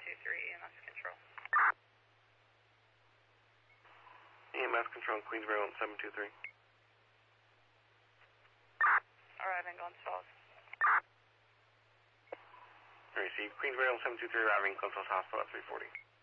EMS control. EMS control, Queensbury on 723. Arriving Gonzales. Receive Queensbury on 723, arriving Gonzales Hospital at 340.